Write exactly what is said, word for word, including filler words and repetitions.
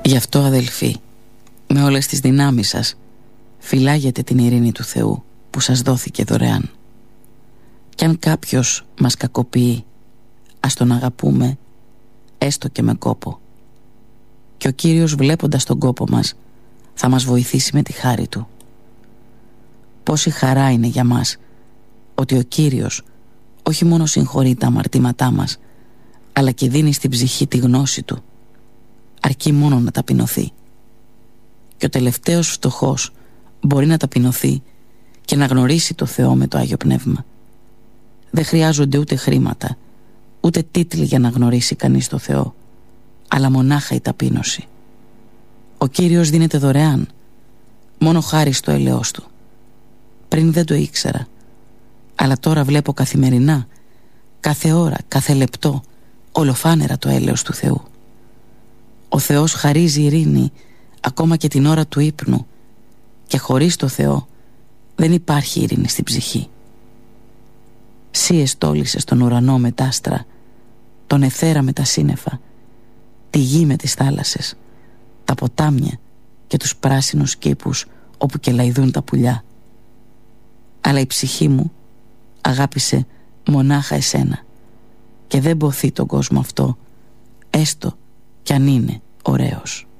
Γι' αυτό, αδελφοί, με όλες τις δυνάμεις σας, φυλάγετε την ειρήνη του Θεού που σας δόθηκε δωρεάν. Κι αν κάποιος μας κακοποιεί, ας τον αγαπούμε, έστω και με κόπο. Και ο Κύριος, βλέποντας τον κόπο μας, θα μας βοηθήσει με τη χάρη Του. Πόση χαρά είναι για μας ότι ο Κύριος όχι μόνο συγχωρεί τα αμαρτήματά μας, αλλά και δίνει στην ψυχή τη γνώση Του. Αρκεί μόνο να ταπεινωθεί. Και ο τελευταίος φτωχός μπορεί να ταπεινωθεί και να γνωρίσει το Θεό με το Άγιο Πνεύμα. Δεν χρειάζονται ούτε χρήματα, ούτε τίτλοι για να γνωρίσει κανείς το Θεό, αλλά μονάχα η ταπείνωση. Ο Κύριος δίνεται δωρεάν, μόνο χάρη στο έλεος Του. Πριν δεν το ήξερα, αλλά τώρα βλέπω καθημερινά, κάθε ώρα, κάθε λεπτό, ολοφάνερα το έλεος του Θεού. Ο Θεός χαρίζει ειρήνη ακόμα και την ώρα του ύπνου, και χωρίς το Θεό δεν υπάρχει ειρήνη στην ψυχή. Συ εστόλησες τον ουρανό με τ' άστρα, τον αιθέρα με τα σύννεφα, τη γη με τις θάλασσες, τα ποτάμια και τους πράσινους κήπους όπου κελαηδούν τα πουλιά. Αλλά η ψυχή μου αγάπησε μονάχα εσένα και δεν μποθεί τον κόσμο αυτό, έστω κι αν είναι ωραίος.